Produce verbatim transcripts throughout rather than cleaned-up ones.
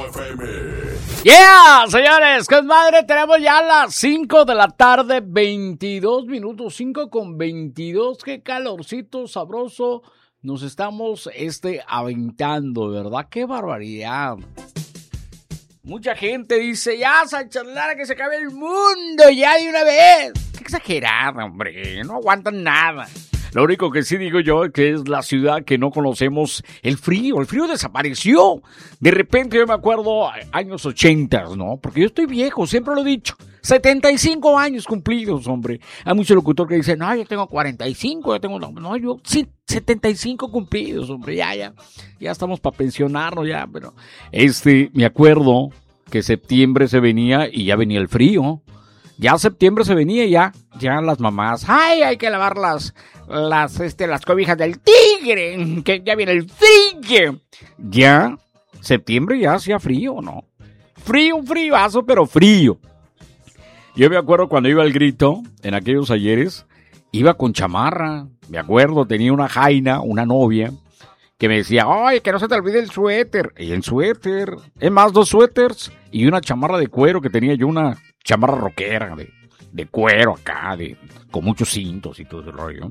F M. Yeah, señores, qué madre, tenemos ya las cinco de la tarde, veintidós minutos, cinco con veintidós, qué calorcito sabroso nos estamos este aventando, ¿verdad? Qué barbaridad. Mucha gente dice, ya, Sánchez Lara, que se acabe el mundo ya de una vez. Qué exagerada, hombre, no aguantan nada. Lo único que sí digo yo es que es la ciudad que no conocemos el frío. El frío desapareció. De repente yo me acuerdo años ochenta, ¿no? Porque yo estoy viejo, siempre lo he dicho. setenta y cinco años cumplidos, hombre. Hay mucho locutor que dice, no, yo tengo cuarenta y cinco, yo tengo... No, yo sí, setenta y cinco cumplidos, hombre. Ya, ya, ya estamos para pensionarnos ya, pero... Este, me acuerdo que septiembre se venía y ya venía el frío. Ya septiembre se venía y ya, ya las mamás, ay, hay que lavar las, las, este, las cobijas del tigre, que ya viene el frío. Ya, septiembre ya hacía frío, ¿no? Frío, un fríazo, pero frío. Yo me acuerdo cuando iba al Grito, en aquellos ayeres, iba con chamarra. Me acuerdo, tenía una jaina, una novia, que me decía, ay, que no se te olvide el suéter. Y el suéter, es más, dos suéteres y una chamarra de cuero que tenía yo, una chamarra rockera de, de cuero acá, de, con muchos cintos y todo ese rollo.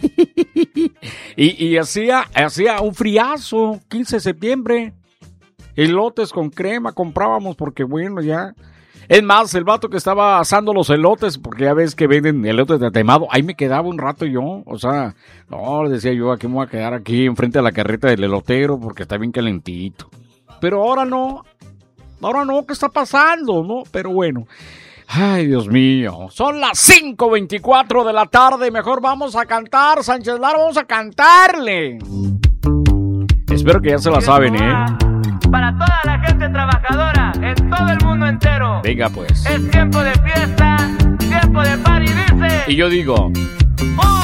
y y hacía, hacía un friazo, quince de septiembre. Elotes con crema comprábamos porque, bueno, ya... Es más, el vato que estaba asando los elotes, porque ya ves que venden elotes de tatemado, ahí me quedaba un rato yo, o sea, no, le decía yo, aquí me voy a quedar aquí enfrente de la carreta del elotero porque está bien calentito. Pero ahora no, ahora no, ¿qué está pasando? No, pero bueno, ay, Dios mío, son las cinco veinticuatro de la tarde, mejor vamos a cantar, Sánchez Lara, vamos a cantarle. Espero que ya se la saben, ¿eh? Para toda la gente trabajadora en todo el mundo entero. Venga, pues. Es tiempo de fiesta, tiempo de party, dice. Y yo digo... ¡Un,